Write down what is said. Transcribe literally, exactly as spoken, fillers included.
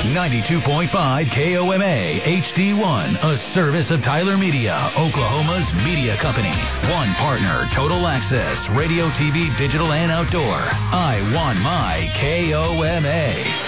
ninety-two point five K O M A H D one, a service of Tyler Media, Oklahoma's media company. One partner, Total Access, radio, T V, digital, and outdoor. I want my K O M A.